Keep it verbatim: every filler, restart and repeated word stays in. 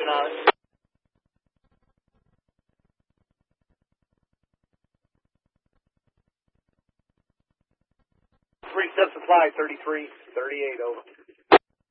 Roger on it. Three step supply, thirty-three, thirty-eight, over.